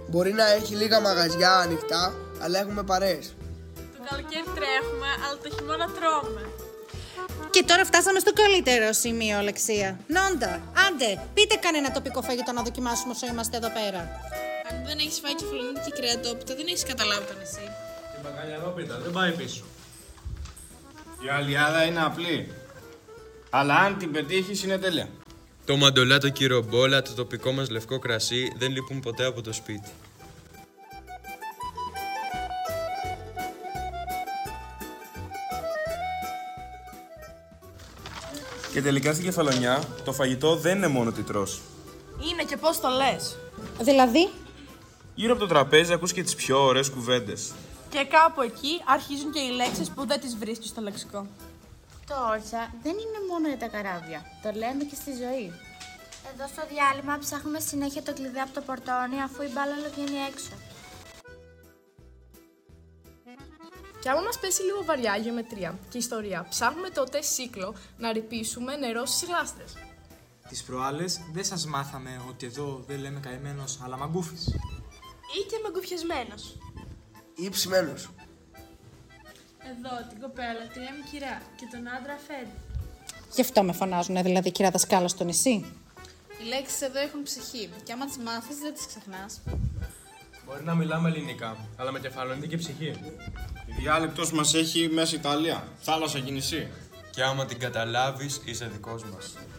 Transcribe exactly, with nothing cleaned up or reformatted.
Μπορεί να έχει λίγα μαγαζιά ανοιχτά, αλλά έχουμε παρέες. Το καλοκαίρι τρέχουμε, αλλά το χειμώνα τρώμε. Και τώρα φτάσαμε στο καλύτερο σημείο, Λεξία. Νόντα, άντε, πείτε κανένα τοπικό φαγητό να δοκιμάσουμε όσο είμαστε εδώ πέρα. Αν δεν έχεις φάει κεφαλονίτη και κρεατόπιτα, δεν έχεις καταλάβει το νησί. Η μπακαλιαρόπιτα δεν πάει πίσω. Η αλιάδα είναι απλή. Αλλά αν την πετύχεις είναι τέλεια. Το μαντολά, το κυρομπόλα, το τοπικό μας λευκό κρασί δεν λείπουν ποτέ από το σπίτι. Και τελικά στην Κεφαλονιά το φαγητό δεν είναι μόνο τι τρως. Είναι και πώς το λες. Δηλαδή, Γύρω από το τραπέζι ακούς και τις πιο ωραίες κουβέντες. Και κάπου εκεί αρχίζουν και οι λέξεις που δεν τις βρίσκεις στο λεξικό. Το όρτσα δεν είναι μόνο για τα καράβια. Το λέμε και στη ζωή. Εδώ στο διάλειμμα ψάχνουμε συνέχεια το κλειδί από το πορτόνι αφού η μπάλαλο βγαίνει έξω. Και άμα μας πέσει λίγο βαριά η γεωμετρία και η ιστορία, ψάχνουμε τότε σύκλο να ρυπήσουμε νερό στις γλάστρες. Τις προάλλες δεν σας μάθαμε ότι εδώ δεν λέμε καημένος αλλά μαγκούφης. Ή και μαγκουφιασμένος. Ή ψημένος. Εδώ την κοπέλα τη λέμε κυρά και τον άντρα Φέντη. γι' αυτό με φωνάζουνε δηλαδή κυρά δασκάλα στο νησί. Οι λέξεις εδώ έχουν ψυχή και άμα τις μάθεις δεν τις ξεχνάς. Μπορεί να μιλάμε ελληνικά, αλλά με κεφαλονίτη και ψυχή. Η διάλεκτος μας έχει Μέση Ιταλία, θάλασσα και νησί. Και άμα την καταλάβεις, είσαι δικός μας.